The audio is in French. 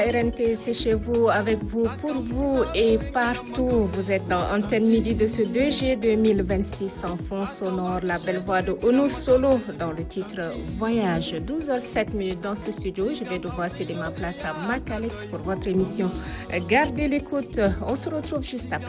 RNT, c'est chez vous, avec vous, pour vous et partout. Vous êtes dans Antenne Midi de ce 2G 2026 en fond sonore. La belle voix de Ono Solo dans le titre Voyage. 12h07 dans ce studio. Je vais devoir céder ma place à Mac Alex pour votre émission. Gardez l'écoute. On se retrouve juste après.